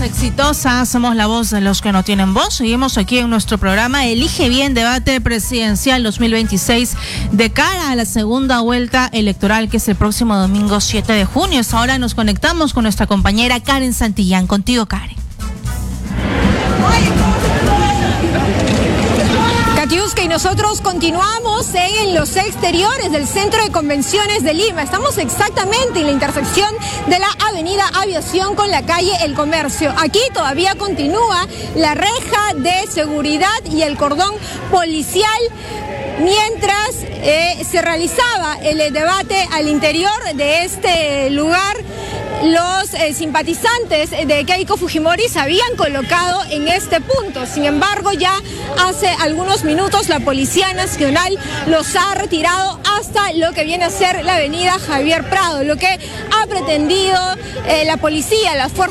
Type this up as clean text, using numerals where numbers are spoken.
exitosa, somos la voz de los que no tienen voz. Seguimos aquí en nuestro programa Elige Bien, debate presidencial 2026 de cara a la segunda vuelta electoral, que es el próximo domingo 7 de junio. Ahora nos conectamos con nuestra compañera Karen Santillán. Contigo, Karen. Katiuska, y nosotros continuamos en los exteriores del Centro de Convenciones de Lima. Estamos exactamente en la intersección de la Avenida Aviación con la calle El Comercio. Aquí todavía continúa la reja de seguridad y el cordón policial mientras se realizaba el debate al interior de este lugar. Los simpatizantes de Keiko Fujimori se habían colocado en este punto. Sin embargo, ya hace algunos minutos la Policía Nacional los ha retirado hasta lo que viene a ser la avenida Javier Prado. Lo que ha pretendido la policía, las fuerzas